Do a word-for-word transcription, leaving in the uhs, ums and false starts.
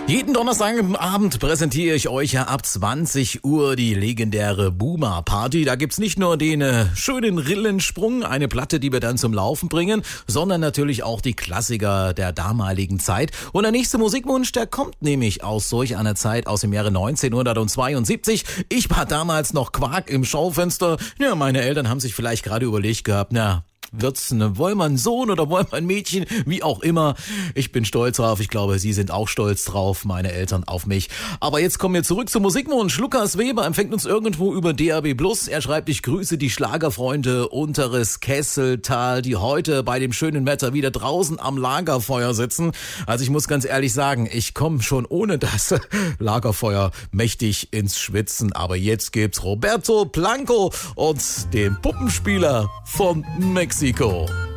Jeden Donnerstagabend präsentiere ich euch ja ab zwanzig Uhr die legendäre Boomer Party. Da gibt's nicht nur den äh, schönen Rillensprung, eine Platte, die wir dann zum Laufen bringen, sondern natürlich auch die Klassiker der damaligen Zeit. Und der nächste Musikwunsch, der kommt nämlich aus solch einer Zeit aus dem Jahre neunzehnhundertzweiundsiebzig. Ich war damals noch Quark im Schaufenster. Ja, meine Eltern haben sich vielleicht gerade überlegt gehabt, na, wird's ne, wollen wir einen Sohn oder wollen wir ein Mädchen, wie auch immer. Ich bin stolz drauf, ich glaube, Sie sind auch stolz drauf, meine Eltern auf mich. Aber jetzt kommen wir zurück zum Musikwunsch. Lukas Weber empfängt uns irgendwo über D A B Plus. Er schreibt, ich grüße die Schlagerfreunde Unteres Kesseltal, die heute bei dem schönen Wetter wieder draußen am Lagerfeuer sitzen. Also ich muss ganz ehrlich sagen, ich komme schon ohne das Lagerfeuer mächtig ins Schwitzen. Aber jetzt gibt's Roberto Blanco und den Puppenspieler von Mexiko.